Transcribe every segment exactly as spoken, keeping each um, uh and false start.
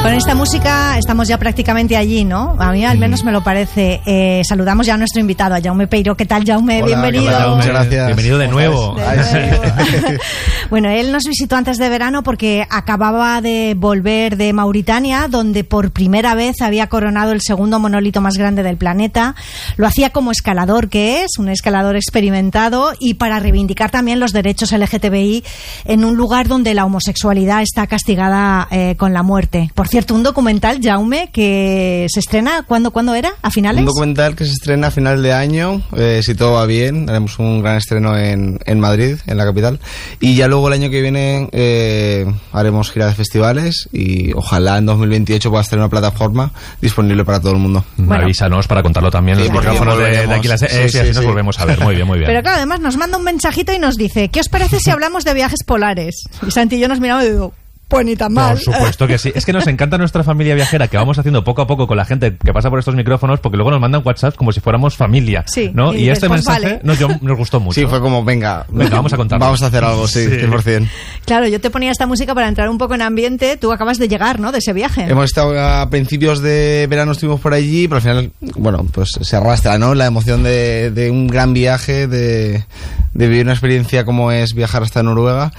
Con esta música estamos ya prácticamente allí, ¿no? A mí al menos me lo parece. Eh, saludamos ya a nuestro invitado, a Jaume Peiro. ¿Qué tal, Jaume? Hola, bienvenido. Hola, Muchas gracias. Bienvenido de nuevo. De nuevo. Bueno, él nos visitó antes de verano porque acababa de volver de Mauritania, donde por primera vez había coronado el segundo monolito más grande del planeta. Lo hacía como escalador que es, un escalador experimentado, y para reivindicar también los derechos L G T B I en un lugar donde la homosexualidad está castigada eh, con la muerte. Por cierto, un documental, Jaume, que se estrena, ¿cuándo, ¿cuándo era? ¿A finales? Un documental que se estrena a final de año, eh, si todo va bien, haremos un gran estreno en, en Madrid, en la capital, y ya luego el año que viene eh, haremos gira de festivales y ojalá en dos mil veintiocho pueda estar en una plataforma disponible para todo el mundo. Bueno, avísanos para contarlo también en sí, los micrófonos de, de aquí las, sí, eh, sí, y así sí, nos sí. volvemos a ver. Muy bien, muy bien. Pero claro, además nos manda un mensajito y nos dice: ¿qué os parece si hablamos de viajes polares? Y Santi y yo nos miramos y digo: pues ni tan mal. Por supuesto que sí. Es que nos encanta nuestra familia viajera, que vamos haciendo poco a poco con la gente que pasa por estos micrófonos, porque luego nos mandan WhatsApp como si fuéramos familia. Sí, ¿no? y Y, dices, este pues mensaje vale. nos, yo- nos gustó mucho. Sí, fue como, venga, Venga, vamos a contarlo. Vamos a hacer algo, sí, Sí. cien por ciento. Claro, yo te ponía esta música para entrar un poco en ambiente. Tú acabas de llegar, ¿no?, de ese viaje. Hemos estado a principios de verano, estuvimos por allí, pero al final, bueno, pues se arrastra, ¿no? La emoción de, de un gran viaje, de, de vivir una experiencia como es viajar hasta Noruega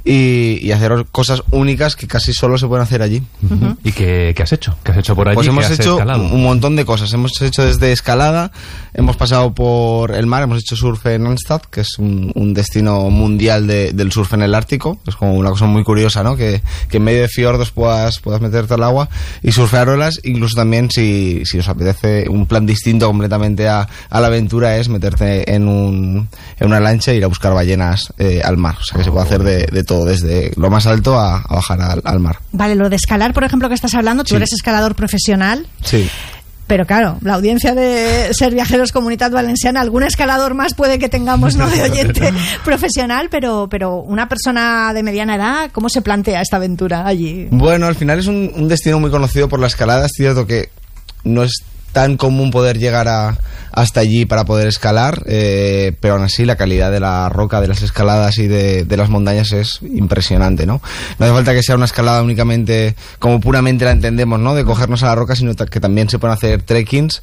y, y hacer cosas únicas que casi solo se pueden hacer allí. Uh-huh. ¿Y qué, qué has hecho? ¿Qué has hecho por allí? Pues hemos ¿Qué has hecho escalado? un montón de cosas. Hemos hecho desde escalada, hemos pasado por el mar, hemos hecho surf en Anstad, que es un, un destino mundial de, del surf en el Ártico. Es como una cosa muy curiosa, ¿no? Que, que en medio de fiordos puedas, puedas meterte al agua y surfear olas. Incluso también, si, si os apetece un plan distinto completamente a, a la aventura, es meterte en, un, en una lancha e ir a buscar ballenas eh, al mar. O sea que se puede hacer de, de todo, desde lo más alto a, a bajar al, al mar. Vale, lo de escalar, por ejemplo, que estás hablando, tú Sí. eres escalador profesional. Sí. Pero claro, la audiencia de Ser Viajeros Comunitat Valenciana, algún escalador más puede que tengamos, ¿no?, de oyente profesional, pero, pero una persona de mediana edad, ¿cómo se plantea esta aventura allí? Bueno, al final es un, un destino muy conocido por la escalada. Es cierto que no es tan común poder llegar a, hasta allí para poder escalar, eh, pero aún así la calidad de la roca, de las escaladas y de, de las montañas es impresionante, ¿no? No hace falta que sea una escalada únicamente como puramente la entendemos, ¿no?, de cogernos a la roca, sino que también se pueden hacer trekkings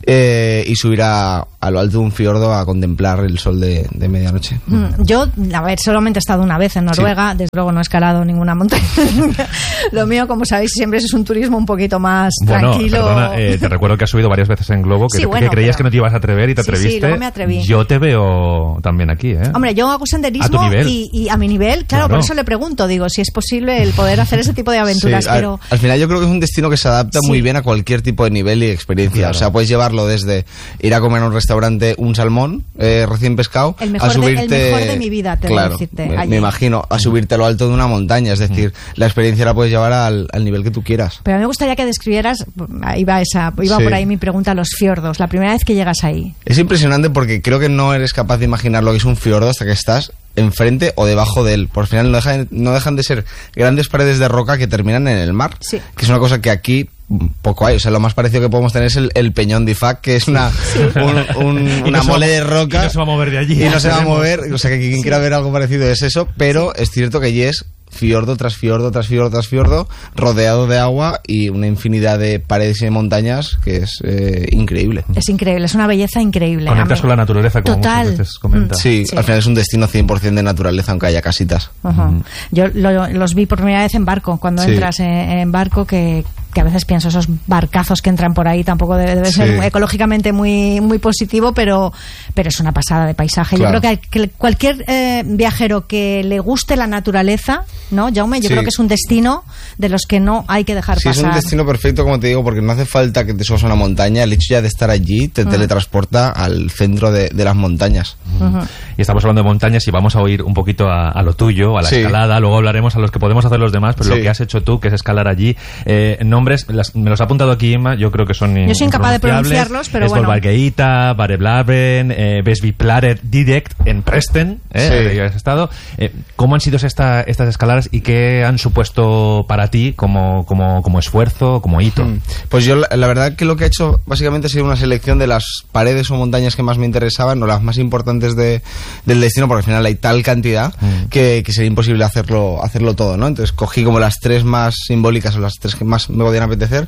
eh, y subir a, a lo alto de un fiordo a contemplar el sol de, de medianoche. Mm, Yo, a ver, solamente he estado una vez en Noruega, sí. Desde luego no he escalado ninguna montaña. Lo mío, como sabéis, siempre es un turismo un poquito más bueno, tranquilo. Perdona, eh, te recuerdo que has subido varias veces en globo, que, Sí, te- bueno, que creías pero- que no te ibas a atrever y te Sí, sí, atreviste. luego me atreví. Yo te veo también aquí, ¿eh? Hombre, yo hago senderismo A tu nivel. y, y a mi nivel, claro, Claro. por eso le pregunto, digo, si es posible el poder hacer ese tipo de aventuras, Sí, al, pero... al final yo creo que es un destino que se adapta Sí. muy bien a cualquier tipo de nivel y experiencia. Claro. O sea, puedes llevarlo desde ir a comer a un restaurante un salmón eh, recién pescado El mejor a de- el subirte... mejor de mi vida, te voy a claro, decirte, me, allí. me imagino, a subirte a lo alto de una montaña. Es decir, la experiencia la puedes llevar al, al nivel que tú quieras. Pero a mí me gustaría que describieras, iba esa, iba Sí. por ahí mi pregunta, los fiordos, la primera vez que llegas ahí. Es impresionante porque creo que no eres capaz de imaginar lo que es un fiordo hasta que estás enfrente o debajo de él. Por final no dejan, no dejan de ser grandes paredes de roca que terminan en el mar. Sí. Que es una cosa que aquí poco hay. O sea, lo más parecido que podemos tener es el, el Peñón de Ifac, que es una, un- un- Y una no se va- mole de roca. y no se va a mover de allí. Y no se va a Veremos. mover. O sea, que quien Sí. quiera ver algo parecido es eso. Pero es cierto que allí es fiordo tras fiordo tras fiordo tras fiordo, rodeado de agua y una infinidad de paredes y de montañas que es eh, increíble. Es increíble, es una belleza increíble. Conectas A mí- con la naturaleza, como Total. muchas veces comentas. Sí, Sí. al final es un destino cien por ciento de naturaleza, aunque haya casitas. Ajá. Yo lo- los vi por primera vez en barco, cuando Sí. entras en, en barco, que, que a veces pienso, esos barcazos que entran por ahí tampoco debe, debe ser Sí. ecológicamente muy muy positivo, pero pero es una pasada de paisaje. Claro. Yo creo que, que cualquier eh, viajero que le guste la naturaleza, ¿no, Jaume? Yo Sí. creo que es un destino de los que no hay que dejar Sí, es pasar. un destino perfecto, como te digo, porque no hace falta que te subas a una montaña. El hecho ya de estar allí te teletransporta al centro de, de las montañas. Ujú. Y estamos hablando de montañas y vamos a oír un poquito a, a lo tuyo, a la Sí. escalada. Luego hablaremos a los que podemos hacer los demás, pero Sí. lo que has hecho tú, que es escalar allí. Eh, nombres, las- me los ha apuntado aquí Inma, yo creo que son Yo soy incapaz de impronunciables. pronunciarlos, pero es bueno. Volvargeita, Bareblaven, eh, Besviplarer Direct en Presten, eh, Sí. ahí has estado. Eh, ¿Cómo han sido esta, estas escaladas y qué han supuesto para ti como, como, como esfuerzo, como hito? Mm. Pues yo la, la verdad que lo que he hecho básicamente ha sido una selección de las paredes o montañas que más me interesaban o las más importantes de, del destino, porque al final hay tal cantidad Mm. que, que sería imposible hacerlo hacerlo todo, ¿no? Entonces cogí como las tres más simbólicas o las tres que más me podían apetecer,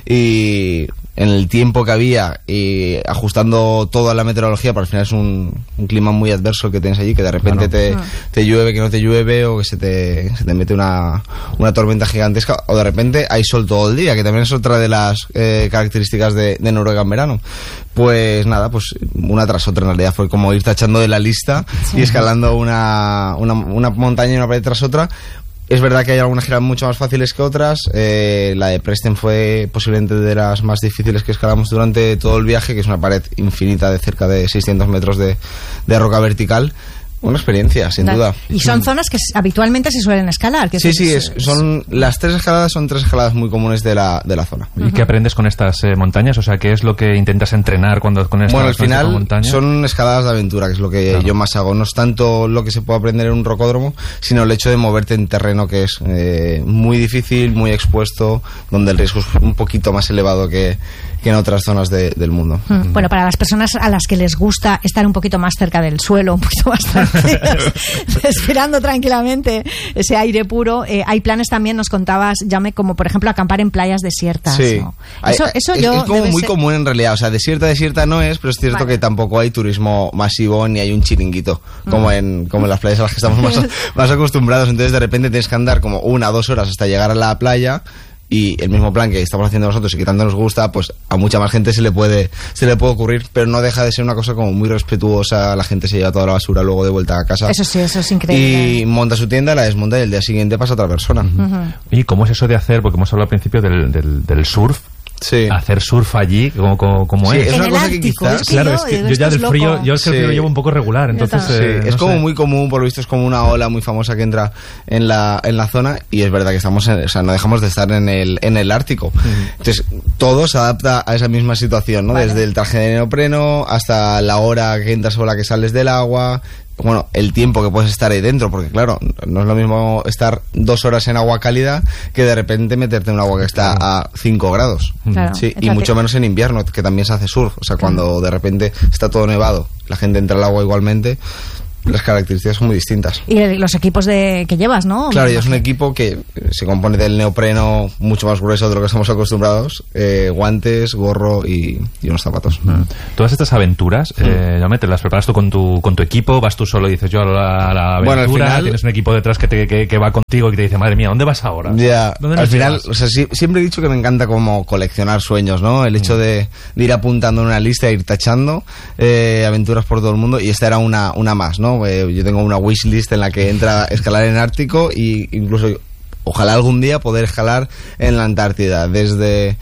y en el tiempo que había y ajustando toda la meteorología, porque al final es un, un clima muy adverso el que tienes allí, que de repente Claro. te, te llueve, que no te llueve, o que se te, se te mete una, una tormenta gigantesca, o de repente hay sol todo el día, que también es otra de las eh, características de, de Noruega en verano. Pues nada, pues una tras otra en realidad, fue como ir tachando de la lista Sí. y escalando una, una, una montaña y una pared tras otra. Es verdad que hay algunas que eran mucho más fáciles que otras. Eh, la de Presten fue posiblemente de las más difíciles que escalamos durante todo el viaje, que es una pared infinita de cerca de seiscientos metros de, de roca vertical. Una experiencia, sin duda. Y son zonas que habitualmente se suelen escalar. Que Sí, es, sí, es, son las tres escaladas son tres escaladas muy comunes de la, de la zona. ¿Y qué aprendes con estas eh, montañas? O sea, ¿qué es lo que intentas entrenar cuando con estas Bueno, al con esta final montaña? son escaladas de aventura, que es lo que Claro. yo más hago. No es tanto lo que se puede aprender en un rocódromo, sino el hecho de moverte en terreno que es eh, muy difícil, muy expuesto, donde el riesgo es un poquito más elevado que, que en otras zonas de- del mundo. Mm. Bueno, para las personas a las que les gusta estar un poquito más cerca del suelo, un poquito más tranquilos, respirando tranquilamente ese aire puro, eh, hay planes también, nos contabas, Jaume, como por ejemplo acampar en playas desiertas. Sí. ¿no? Hay- Eso, eso es, yo es como debe muy ser- común en realidad. O sea, desierta, desierta no es, pero es cierto Vale. que tampoco hay turismo masivo ni hay un chiringuito como, Mm. en, como en las playas a las que estamos más, más acostumbrados. Entonces, de repente tienes que andar como una o dos horas hasta llegar a la playa. Y el mismo plan que estamos haciendo nosotros y que tanto nos gusta, pues a mucha más gente se le puede se le puede ocurrir, pero no deja de ser una cosa como muy respetuosa. La gente se lleva toda la basura luego de vuelta a casa. Eso sí, eso es increíble. Y monta su tienda, la desmonta y el día siguiente pasa otra persona. Ujú. ¿Y cómo es eso de hacer? Porque hemos hablado al principio del, del, del surf. Sí. Hacer surf allí, ¿cómo, cómo, cómo Sí, es? es En una el cosa que Ártico, quizás... es que Claro, yo es que digo, yo ya esto del es frío, loco. yo es que el Sí. frío lo llevo un poco regular, entonces... también. Sí, eh, es no como sé. muy común, por lo visto es como una ola muy famosa que entra en la, en la zona, y es verdad que estamos en, o sea, no dejamos de estar en el, en el Ártico. Entonces, todo se adapta a esa misma situación, ¿no? Vale. Desde el traje de neopreno hasta la hora que entras o la que sales del agua. Bueno, el tiempo que puedes estar ahí dentro, porque claro, no es lo mismo estar dos horas en agua cálida que de repente meterte en un agua que está a cinco grados. Claro. Sí, y Entonces- mucho menos en invierno, que también se hace surf. O sea, cuando de repente está todo nevado, la gente entra al agua igualmente, las características son muy distintas. Y el- los equipos de que llevas, ¿no? Claro, y es un equipo que se compone del neopreno mucho más grueso de lo que estamos acostumbrados, eh, guantes, gorro y, y unos zapatos. Todas estas aventuras, eh, Jaume, ¿te las preparas tú con tu, con tu equipo? ¿Vas tú solo y dices yo a la, a la aventura? Bueno, al final- ¿Tienes un equipo detrás que, te, que, que va contigo y te dice, madre mía, ¿dónde vas ahora? Ya, ¿Dónde al nos final, llevas? o sea, sí- siempre he dicho que me encanta como coleccionar sueños, ¿no? El hecho de, de ir apuntando en una lista, ir tachando eh, aventuras por todo el mundo, y esta era una, una más, ¿no? Eh, yo tengo una wishlist en la que entra escalar en Ártico y incluso ojalá algún día poder escalar en la Antártida, desde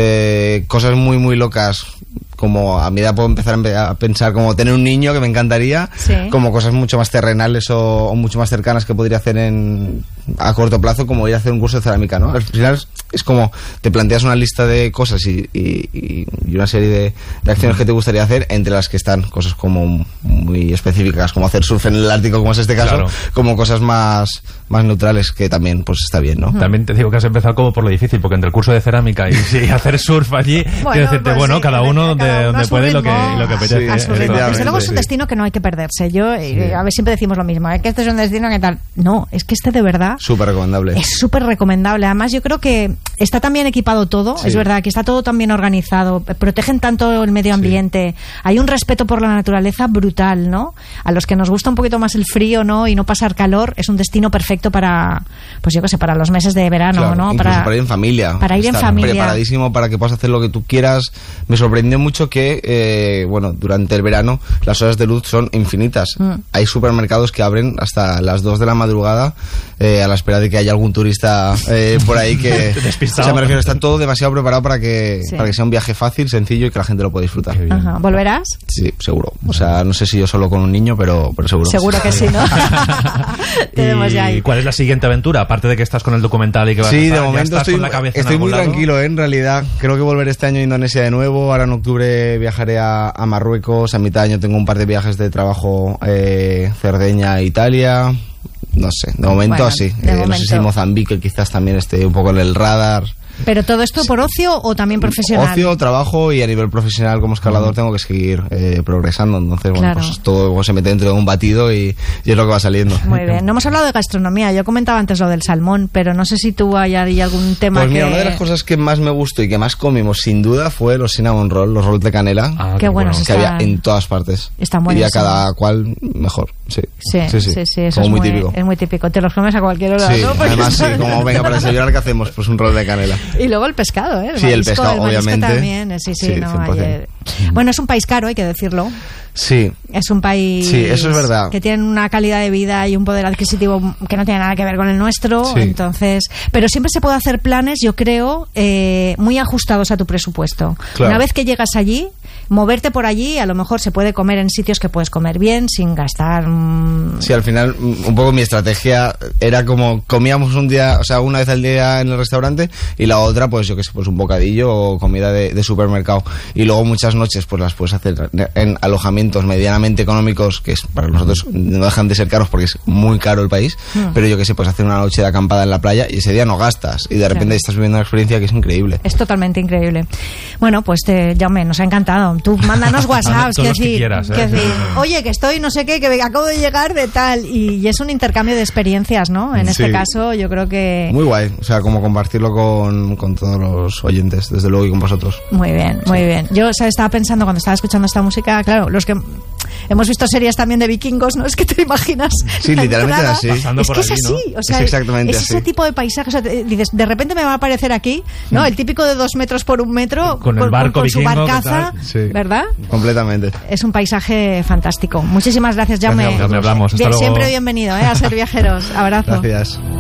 eh, cosas muy muy locas, como a mi edad puedo empezar a empe- a pensar como tener un niño, que me encantaría, Sí. como cosas mucho más terrenales o, o mucho más cercanas que podría hacer en a corto plazo, como ir a hacer un curso de cerámica, ¿no? Al final es, es como te planteas una lista de cosas y, y- y- y una serie de, de acciones que te gustaría hacer, entre las que están cosas como muy específicas, como hacer surf en el Ártico, como es este caso, Claro. como cosas más, más neutrales, que también pues está bien, ¿no? También te digo que has empezado como por lo difícil, porque entre el curso de cerámica y, sí, hacer surf allí, quiero decirte, pues bueno, sí, cada uno donde, cada uno a donde su puede y lo que, ritmo. y lo que apetece. Sí, A ¿eh? su ritmo. efectivamente, Desde luego es un sí. destino que no hay que perderse. Yo, eh, a ver, siempre decimos lo mismo, ¿eh? Que este es un destino que tal. No, es que este de verdad Súper recomendable. es súper recomendable. Además, yo creo que está tan bien equipado todo, Sí. es verdad, que está todo tan bien organizado, protegen tanto el medio ambiente, hay un respeto por la naturaleza brutal, ¿no? A los que nos gusta un poquito más el frío, ¿no? Y no pasar calor, es un destino perfecto para, pues yo qué sé, para los meses de verano, Claro, ¿no? incluso para, ir en familia. para ir en Estar familia. preparadísimo para que puedas hacer lo que tú quieras. Me sorprendió mucho que, eh, bueno, durante el verano las horas de luz son infinitas. Mm. Hay supermercados que abren hasta las dos de la madrugada eh, a la espera de que haya algún turista eh, por ahí que... Despistado. O sea, me refiero, está todo demasiado preparado para que, Sí. para que sea un viaje fácil, sencillo y que la gente lo pueda disfrutar. Qué bien. Ajá. ¿Volverás? Sí, seguro. O sea, no sé si yo solo con un niño, pero, pero seguro. Seguro que sí, ¿no? Tenemos ya ¿Y ahí. cuál es la siguiente aventura? Aparte de que estás con el documental y que vas a Sí, estar, de ¿ya momento estás estoy, con la cabeza en estoy algún muy lado? tranquilo, ¿eh? En realidad. Creo que volveré este año a Indonesia de nuevo. Ahora en octubre viajaré a, a Marruecos. A mitad de año tengo un par de viajes de trabajo, eh, Cerdeña, Italia. No sé, de momento Bueno, así. de Eh, no sé si momento. Mozambique quizás también esté un poco en el radar. ¿Pero todo esto por ocio o también profesional? Ocio, trabajo, y a nivel profesional como escalador tengo que seguir eh, progresando. Entonces, bueno, Claro. pues todo se mete dentro de un batido y, y es lo que va saliendo. Muy bien. No hemos hablado de gastronomía. Yo comentaba antes lo del salmón, pero no sé si tú hay, hay algún tema Pues que... mira, una de las cosas que más me gustó y que más comimos sin duda fue los cinnamon roll, los rolls de canela. Ah, Qué buenos que están. había en todas partes. Están Y a buenísimos. cada cual mejor. Sí, Sí, sí, sí, sí, eso como es muy muy, típico. es muy típico. Te los comes a cualquier hora, Sí, ¿no? Porque además sí, son- como venga para desayunar, ¿qué hacemos? Pues un roll de canela. Y luego el pescado, ¿eh? El Sí, el marisco, pescado, marisco obviamente. también, eh, sí, sí, Sí, no, cien por ciento. ayer- Bueno, es un país caro, hay que decirlo. Sí, Es un país Sí, eso es verdad. que tiene una calidad de vida y un poder adquisitivo que no tiene nada que ver con el nuestro. Sí. Entonces, pero siempre se puede hacer planes, yo creo, eh, muy ajustados a tu presupuesto. Claro. Una vez que llegas allí, moverte por allí, a lo mejor se puede comer en sitios que puedes comer bien sin gastar. mm, sí, al final un poco mi estrategia era como comíamos un día, o sea, una vez al día en el restaurante y la otra, pues yo qué sé, pues un bocadillo o comida de, de supermercado. Y luego muchas noches pues las puedes hacer en alojamientos medianamente económicos, que es para nosotros no dejan de ser caros porque es muy caro el país, Mm. pero yo qué sé, pues hacer una noche de acampada en la playa y ese día no gastas y de repente Claro. estás viviendo una experiencia que es increíble. Es totalmente increíble. Bueno, pues te, Jaume, nos ha encantado. Tú mándanos WhatsApps, Todos que los que decir, quieras, ¿eh? que decir, oye, que estoy no sé qué, que acabo de llegar de tal. Y, y es un intercambio de experiencias, ¿no? En este Sí. caso, yo creo que... Muy guay, o sea, como compartirlo con, con todos los oyentes, desde luego, y con vosotros. Muy bien, muy bien. Yo, o sea, estaba pensando cuando estaba escuchando esta música, claro, los que hemos visto series también de vikingos, ¿no? Es que te imaginas. Sí, la literalmente entrada. así. Pasando Es por que es allí, así, ¿no? o sea, Es exactamente es así. ese tipo de paisaje. O sea, te- dices, de repente me va a aparecer aquí, ¿no? El típico de dos metros por un metro, Con el barco con su vikingo, barcaza, ¿qué tal? Sí. ¿verdad? Completamente. Es un paisaje fantástico. Muchísimas gracias, Jaume. Gracias a vosotros. Hablamos, hasta Bien, luego. siempre bienvenido, ¿eh? A Ser Viajeros. Abrazo. Gracias.